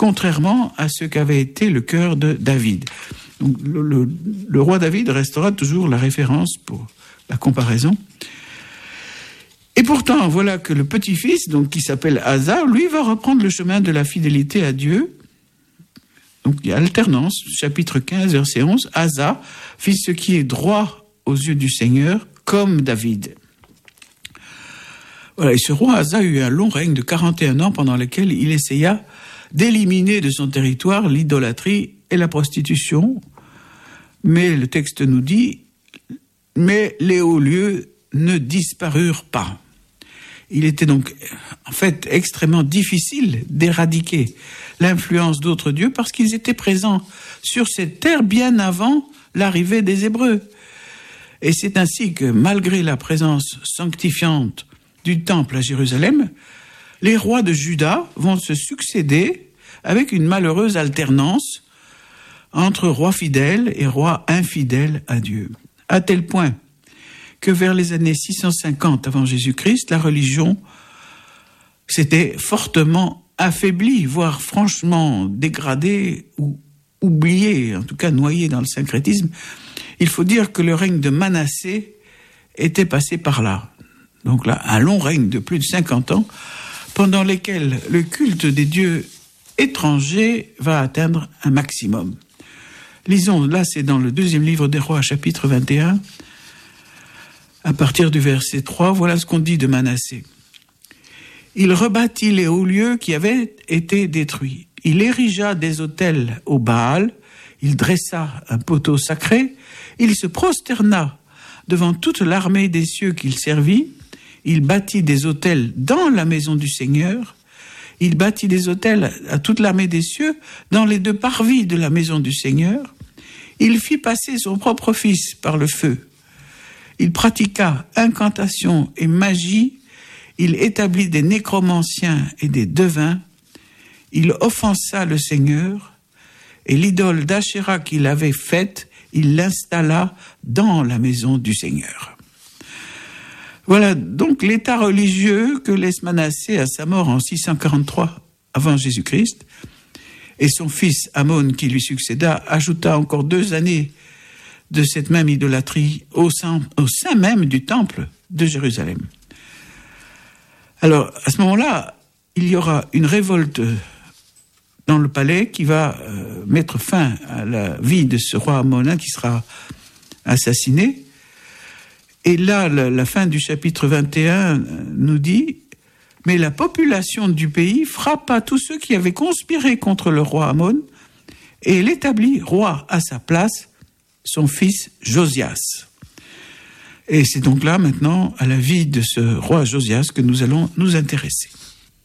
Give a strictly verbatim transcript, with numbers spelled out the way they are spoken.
contrairement à ce qu'avait été le cœur de David. Donc, le, le, le roi David restera toujours la référence pour la comparaison. Et pourtant, voilà que le petit-fils, donc qui s'appelle Asa, lui va reprendre le chemin de la fidélité à Dieu. Donc il y a alternance, chapitre quinze, verset onze. Asa fit ce qui est droit aux yeux du Seigneur, comme David. Voilà, et ce roi Asa eut un long règne de quarante et un ans pendant lequel il essaya d'éliminer de son territoire l'idolâtrie et la prostitution. Mais le texte nous dit, mais les hauts lieux ne disparurent pas. Il était donc, en fait, extrêmement difficile d'éradiquer l'influence d'autres dieux parce qu'ils étaient présents sur cette terre bien avant l'arrivée des Hébreux. Et c'est ainsi que, malgré la présence sanctifiante du temple à Jérusalem, les rois de Juda vont se succéder avec une malheureuse alternance entre rois fidèles et rois infidèles à Dieu. À tel point que vers les années six cent cinquante avant Jésus-Christ, la religion s'était fortement affaiblie, voire franchement dégradée ou oubliée, en tout cas noyée dans le syncrétisme. Il faut dire que le règne de Manassé était passé par là. Donc là, un long règne de plus de cinquante ans, pendant lesquels le culte des dieux étrangers va atteindre un maximum. Lisons, là c'est dans le deuxième livre des rois, chapitre vingt et un, à partir du verset trois, voilà ce qu'on dit de Manassé. Il rebâtit les hauts lieux qui avaient été détruits. Il érigea des autels au Baal, il dressa un poteau sacré, il se prosterna devant toute l'armée des cieux qu'il servit, il bâtit des autels dans la maison du Seigneur, il bâtit des autels à toute l'armée des cieux dans les deux parvis de la maison du Seigneur, il fit passer son propre fils par le feu. Il pratiqua incantation et magie, il établit des nécromanciens et des devins, il offensa le Seigneur, et l'idole d'Achéra qu'il avait faite, il l'installa dans la maison du Seigneur. Voilà donc l'état religieux que laisse Manassé à sa mort en six cent quarante-trois avant Jésus-Christ, et son fils Amon qui lui succéda ajouta encore deux années de cette même idolâtrie au sein, au sein même du temple de Jérusalem. Alors, à ce moment-là, il y aura une révolte dans le palais qui va euh, mettre fin à la vie de ce roi ammonin qui sera assassiné. Et là, la, la fin du chapitre vingt et un nous dit « Mais la population du pays frappa tous ceux qui avaient conspiré contre le roi Ammon et il établit roi à sa place son fils Josias. » Et c'est donc là maintenant à la vie de ce roi Josias que nous allons nous intéresser.